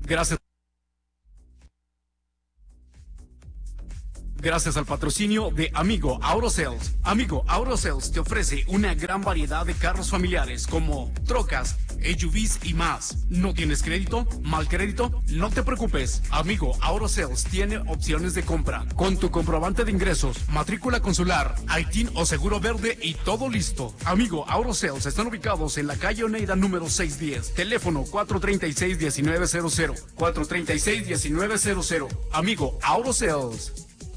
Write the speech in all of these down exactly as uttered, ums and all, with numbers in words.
Gracias. Gracias al patrocinio de Amigo Auto Sales. Amigo Auto Sales te ofrece una gran variedad de carros familiares como trocas, S U Vs y más. ¿No tienes crédito? ¿Mal crédito? No te preocupes. Amigo Auto Sales tiene opciones de compra. Con tu comprobante de ingresos, matrícula consular, I T I N o seguro verde y todo listo. Amigo Auto Sales están ubicados en la calle Oneida número seiscientos diez. Teléfono cuatro tres seis, uno nueve cero cero. cuatro tres seis, uno nueve cero cero. Amigo Auto Sales.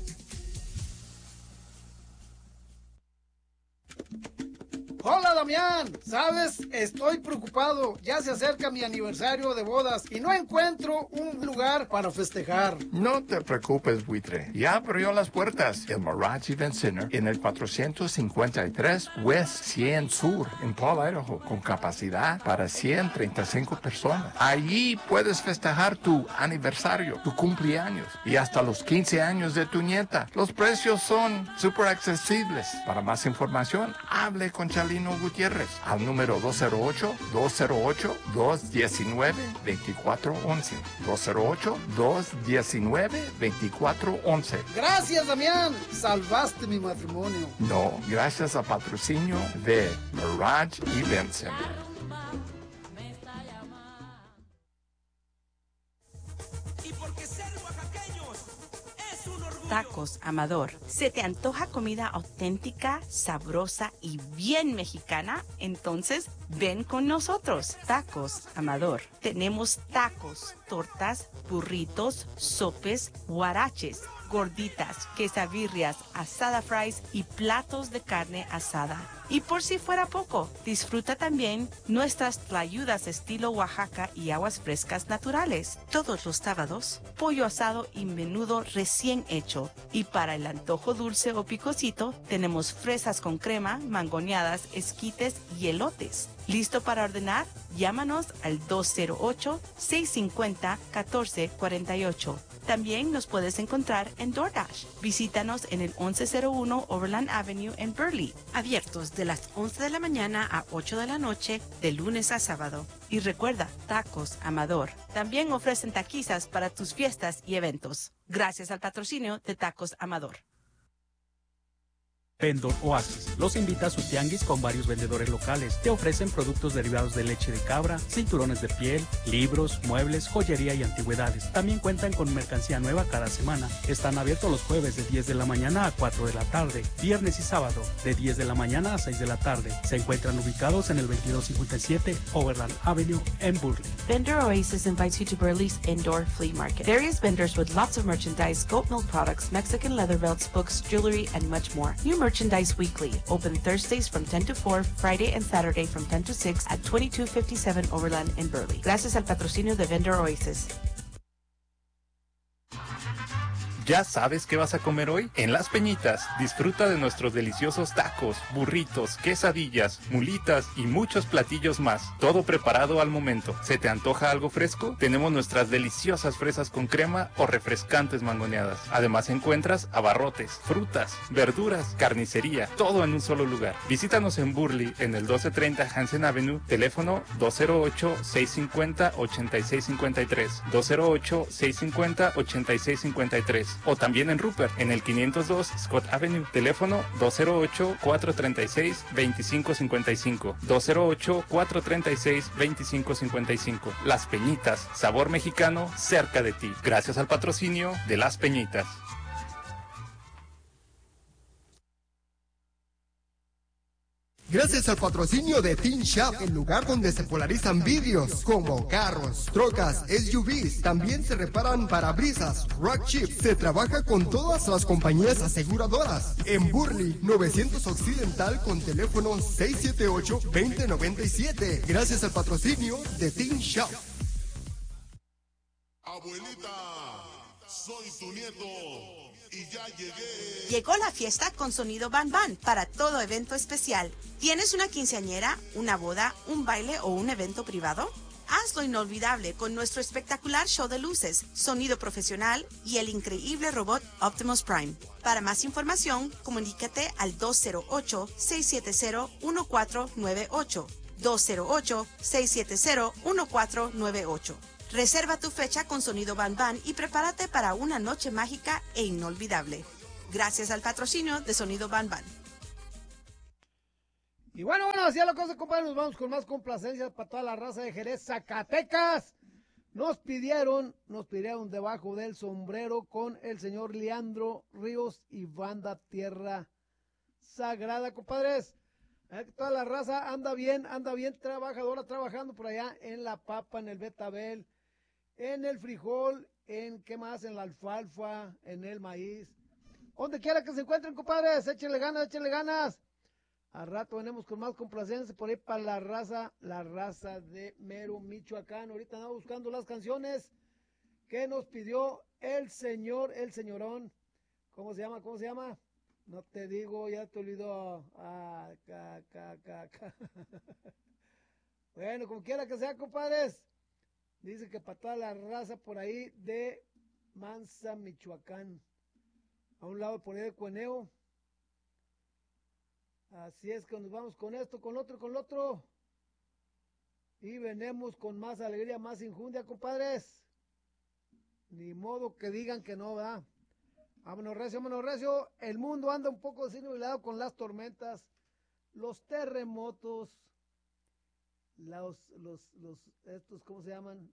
Hola Damián, ¿sabes? Estoy preocupado, ya se acerca mi aniversario de bodas y no encuentro un lugar para festejar. No te preocupes, buitre, ya abrió las puertas el Mirage Event Center en el cuatrocientos cincuenta y tres West cien Sur en Paul, Idaho, con capacidad para ciento treinta y cinco personas. Allí puedes festejar tu aniversario, tu cumpleaños y hasta los quince años de tu nieta. Los precios son súper accesibles. Para más información, hable con Charlie Gutiérrez al número dos cero ocho, dos cero ocho, dos uno nueve, dos cuatro uno uno. dos cero ocho, dos uno nueve, dos cuatro uno uno. Gracias, Damián. Salvaste mi matrimonio. No, gracias al patrocinio de Mirage Event Center. Tacos Amador. ¿Se te antoja comida auténtica, sabrosa y bien mexicana? Entonces, ven con nosotros. Tacos Amador. Tenemos tacos, tortas, burritos, sopes, huaraches, gorditas, quesabirrias, asada fries y platos de carne asada. Y por si fuera poco, disfruta también nuestras tlayudas estilo Oaxaca y aguas frescas naturales. Todos los sábados, pollo asado y menudo recién hecho. Y para el antojo dulce o picosito, tenemos fresas con crema, mangoneadas, esquites y elotes. ¿Listo para ordenar? Llámanos al dos cero ocho, seis cinco cero, uno cuatro cuatro ocho. También nos puedes encontrar en DoorDash. Visítanos en el once cero uno Overland Avenue en Burley. Abiertos de las once de la mañana a ocho de la noche, de lunes a sábado. Y recuerda, Tacos Amador. También ofrecen taquizas para tus fiestas y eventos. Gracias al patrocinio de Tacos Amador. Vendor Oasis los invita a su tianguis con varios vendedores locales. Te ofrecen productos derivados de leche de cabra, cinturones de piel, libros, muebles, joyería y antigüedades. También cuentan con mercancía nueva cada semana. Están abiertos los jueves de diez de la mañana a cuatro de la tarde, viernes y sábado de diez de la mañana a seis de la tarde. Se encuentran ubicados en el veintidós cincuenta y siete Overland Avenue en Burley. Vendor Oasis invites you to Burley's Indoor Flea Market. Various vendors with lots of merchandise, goat milk products, Mexican leather belts, books, jewelry, and much more. New merchandise weekly. Open Thursdays from ten to four, Friday and Saturday from ten to six at twenty-two fifty-seven Overland in Burley. Gracias al patrocinio de Vendor Oasis. ¿Ya sabes qué vas a comer hoy? En Las Peñitas, disfruta de nuestros deliciosos tacos, burritos, quesadillas, mulitas y muchos platillos más. Todo preparado al momento. ¿Se te antoja algo fresco? Tenemos nuestras deliciosas fresas con crema o refrescantes mangoneadas. Además encuentras abarrotes, frutas, verduras, carnicería, todo en un solo lugar. Visítanos en Burley, en el doce treinta Hansen Avenue, teléfono dos cero ocho, seis cinco cero, ocho seis cinco tres, dos cero ocho, seis cinco cero, ocho seis cinco tres. O también en Rupert, en el quinientos dos Scott Avenue, teléfono dos cero ocho, cuatro tres seis, dos cinco cinco cinco, dos cero ocho, cuatro tres seis, dos cinco cinco cinco. Las Peñitas, sabor mexicano cerca de ti, gracias al patrocinio de Las Peñitas. Gracias al patrocinio de Teen Shop, el lugar donde se polarizan vidrios como carros, trocas, S U Vs. También se reparan parabrisas, rock chips. Se trabaja con todas las compañías aseguradoras. En Burley, novecientos Occidental con teléfono seis siete ocho, dos cero nueve siete. Gracias al patrocinio de Teen Shop. Abuelita, soy tu nieto. Y ya llegué. Llegó la fiesta con sonido Ban Ban para todo evento especial. ¿Tienes una quinceañera, una boda, un baile o un evento privado? Hazlo inolvidable con nuestro espectacular show de luces, sonido profesional y el increíble robot Optimus Prime. Para más información, comunícate al dos cero ocho, seis siete cero, uno cuatro nueve ocho. dos cero ocho, seis siete cero, uno cuatro nueve ocho. Reserva tu fecha con Sonido Van Van y prepárate para una noche mágica e inolvidable. Gracias al patrocinio de Sonido Van Van. Y bueno, bueno, así es la cosa, compadre. Nos vamos con más complacencias para toda la raza de Jerez, Zacatecas. Nos pidieron, nos pidieron Debajo del Sombrero con el señor Leandro Ríos y Banda Tierra Sagrada, compadres. Eh, toda la raza anda bien, anda bien trabajadora, trabajando por allá en la papa, en el betabel, en el frijol, en qué más, en la alfalfa, en el maíz. Donde quiera que se encuentren, compadres, échenle ganas, échenle ganas. Al rato venimos con más complacencia por ahí para la raza, la raza de Mero, Michoacán. Ahorita andamos buscando las canciones que nos pidió el señor, el señorón. ¿Cómo se llama? ¿Cómo se llama? No te digo, ya te olvidó. Ah, ca, ca, ca, ca. Bueno, como quiera que sea, compadres. Dice que para toda la raza por ahí de Mansa, Michoacán. A un lado por ahí de Cueneo. Así es que nos vamos con esto, con lo otro, con lo otro. Y venimos con más alegría, más injundia, compadres. Ni modo que digan que no, ¿verdad? Vámonos recio, vámonos recio. El mundo anda un poco desnublado con las tormentas, los terremotos, los, los, los, estos, ¿cómo se llaman?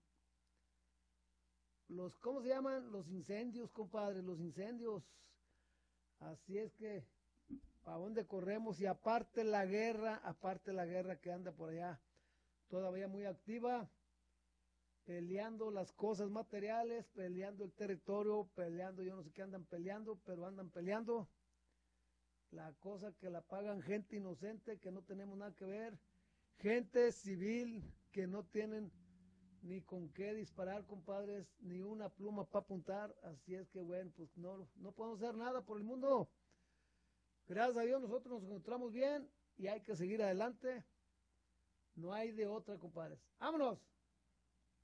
Los, ¿cómo se llaman? Los incendios, compadre, los incendios. Así es que, ¿para dónde corremos? Y aparte la guerra, aparte la guerra que anda por allá, todavía muy activa, peleando las cosas materiales, peleando el territorio, peleando, yo no sé qué andan peleando, pero andan peleando. La cosa que la pagan gente inocente, que no tenemos nada que ver, gente civil que no tienen ni con qué disparar, compadres, ni una pluma para apuntar. Así es que bueno, pues no, no podemos hacer nada por el mundo. Gracias a Dios nosotros nos encontramos bien y hay que seguir adelante. No hay de otra, compadres. ¡Vámonos!